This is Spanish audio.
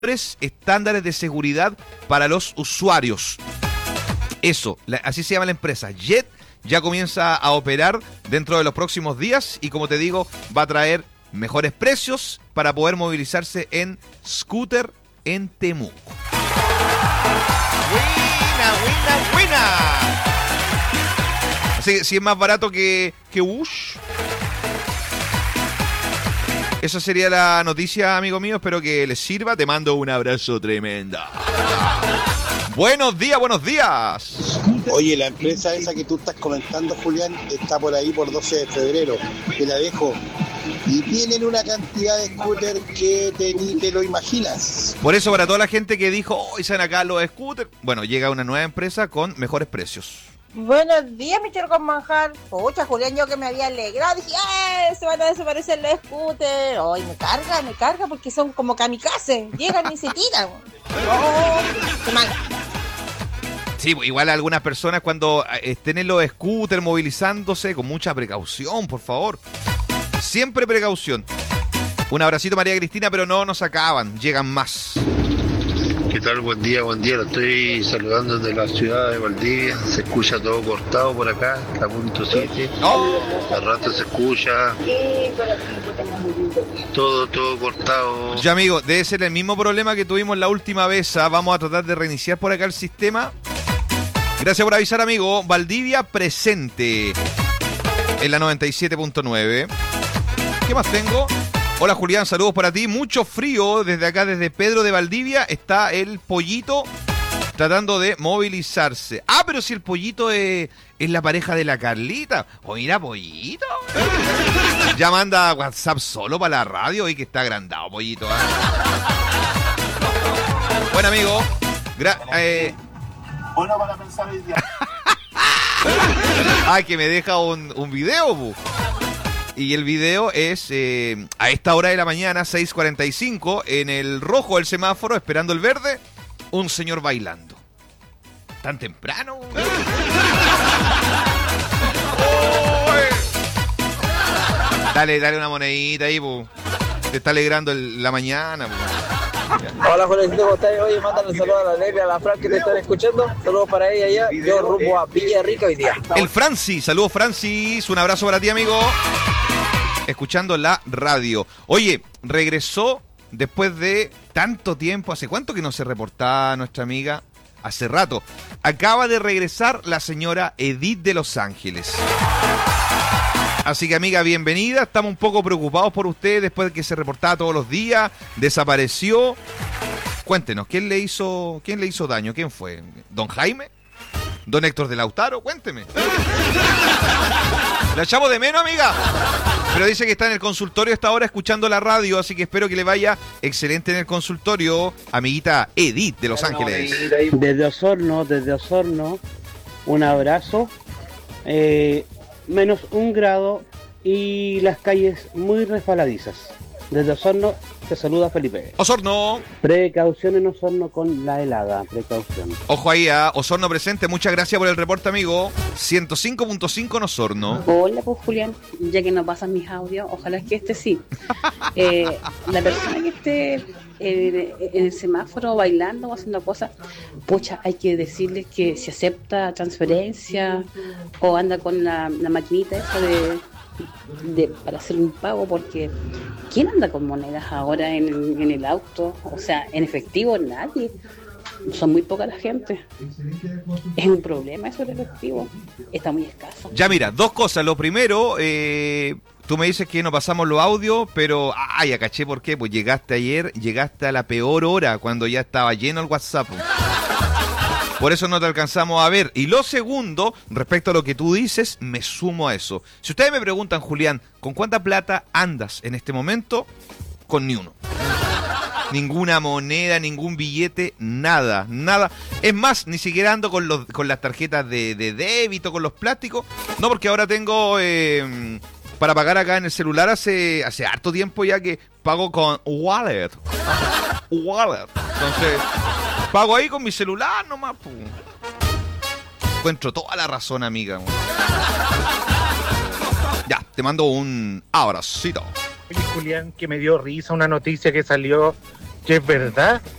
estándares de seguridad para los usuarios. Eso, así se llama la empresa. Jet ya comienza a operar dentro de los próximos días y, como te digo, va a traer mejores precios para poder movilizarse en scooter en Temuco. ¡Buena! Así que si es más barato que Ush. Esa sería la noticia, amigo mío. Espero que les sirva. Te mando un abrazo tremendo. Buenos días. Oye, la empresa esa que tú estás comentando, Julián, está por ahí por 12 de febrero. Te la dejo. Y tienen una cantidad de scooters que ni te lo imaginas. Por eso, para toda la gente que dijo, hoy salen acá los scooters, bueno, llega una nueva empresa con mejores precios. Buenos días, mi chorro con manjar. Pucha, Julián, yo que me había alegrado, dije, se van a desaparecer los scooters. Ay, me carga, porque son como kamikaze. Llegan y se tiran. Qué mal. Sí, igual a algunas personas cuando estén en los scooters movilizándose, con mucha precaución, por favor. Siempre precaución. Un abracito, María Cristina, pero no nos acaban, llegan más. ¿Qué tal? Buen día, lo estoy saludando desde la ciudad de Valdivia. Se escucha todo cortado por acá, la punto 7. Al rato se escucha todo cortado. Ya, amigo, debe ser el mismo problema que tuvimos la última vez. Vamos a tratar de reiniciar por acá el sistema. Gracias por avisar, amigo. Valdivia presente en la 97.9. ¿Qué más tengo? Hola, Julián, saludos para ti. Mucho frío desde acá, desde Pedro de Valdivia. Está el Pollito tratando de movilizarse. Ah, pero si el Pollito es la pareja de la Carlita. O mira, Pollito. Ya manda WhatsApp solo para la radio y que está agrandado, Pollito. Bueno, amigo. Bueno, para pensar hoy día. Que me deja un video, bu. Y el video es a esta hora de la mañana, 6:45, en el rojo del semáforo, esperando el verde, un señor bailando. ¿Tan temprano? Dale una monedita ahí, bu. Te está alegrando la mañana, bu. Hola, Juancito, ¿cómo estás? Oye, mándale saludos a la Lelia, a la Fran que te están escuchando. Saludos para ella allá. Yo rumbo a Villarrica hoy día. El Francis, saludos Francis. Un abrazo para ti, amigo. Escuchando la radio. Oye, regresó después de tanto tiempo. ¿Hace cuánto que no se reportaba nuestra amiga? Hace rato. Acaba de regresar la señora Edith de Los Ángeles. Así que, amiga, bienvenida. Estamos un poco preocupados por usted después de que se reportaba todos los días. Desapareció. Cuéntenos, ¿quién le hizo daño? ¿Quién fue? ¿Don Jaime? ¿Don Héctor de Lautaro? Cuénteme. La echamos de menos, amiga. Pero dice que está en el consultorio a esta hora escuchando la radio, así que espero que le vaya excelente en el consultorio, amiguita Edith de Los Ángeles. Desde Osorno, un abrazo. Menos 1 grado y las calles muy resbaladizas. Desde Osorno te saluda Felipe. Osorno. Precaución en Osorno con la helada, precaución. Ojo ahí a Osorno presente, muchas gracias por el reporte, amigo. 105.5 en Osorno. Hola, pues Julián, ya que no pasan mis audios, ojalá que sí. La persona que esté en el semáforo bailando o haciendo cosas, pucha, hay que decirles que si acepta transferencia o anda con la maquinita esa para hacer un pago, porque ¿quién anda con monedas ahora en el auto? O sea, en efectivo nadie. Son muy poca la gente. Es un problema eso del efectivo. Está muy escaso. Ya, mira, dos cosas. Lo primero, tú me dices que no pasamos los audios, pero ya caché por qué. Pues llegaste a la peor hora, cuando ya estaba lleno el WhatsApp. Por eso no te alcanzamos a ver. Y lo segundo, respecto a lo que tú dices, me sumo a eso. Si ustedes me preguntan, Julián, ¿con cuánta plata andas en este momento? Con ni uno. Ninguna moneda, ningún billete, nada. Es más, ni siquiera ando con las tarjetas de débito, con los plásticos. No, porque ahora tengo para pagar acá en el celular hace harto tiempo ya que pago con Wallet. Entonces, pago ahí con mi celular nomás. Encuentro toda la razón, amiga. Ya, te mando un abracito. Oye, Julián, que me dio risa una noticia que salió que es verdad